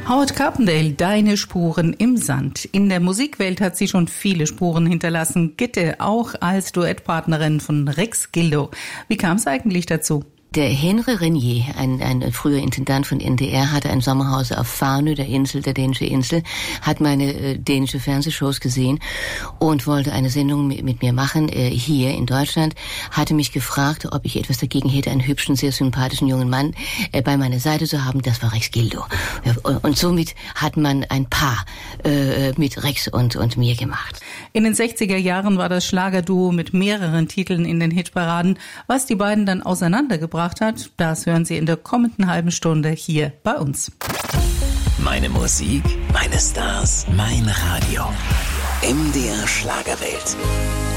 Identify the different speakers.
Speaker 1: Howard Carpendale, deine Spuren im Sand. In der Musikwelt hat sie schon viele Spuren hinterlassen. Gitte, auch als Duettpartnerin von Rex Gildo. Wie kam es eigentlich dazu?
Speaker 2: Der Henry Renier, ein früher Intendant von NDR, hatte ein Sommerhaus auf Farnö, der dänischen Insel, hat meine dänische Fernsehshows gesehen und wollte eine Sendung mit mir machen, hier in Deutschland, hatte mich gefragt, ob ich etwas dagegen hätte, einen hübschen, sehr sympathischen jungen Mann bei meiner Seite zu haben. Das war Rex Gildo. Und somit hat man ein Paar mit Rex und mir gemacht.
Speaker 1: In den 60er Jahren war das Schlagerduo mit mehreren Titeln in den Hitparaden. Was die beiden dann auseinandergebracht hat, das hören Sie in der kommenden halben Stunde hier bei uns.
Speaker 3: Meine Musik, meine Stars, mein Radio. MDR Schlagerwelt.